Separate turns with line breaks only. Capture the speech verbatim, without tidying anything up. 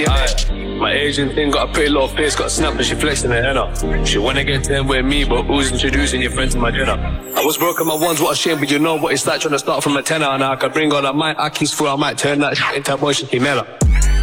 Aye. My Asian thing got a pretty little face, got a snap and she flexing her henna. She wanna get ten with me, but who's introducing your friends to my dinner? I was broke on my ones, what a shame, but you know what it's like trying to start from a tenner. And I could bring all that my Aki's through, I might turn that shit into a motion female.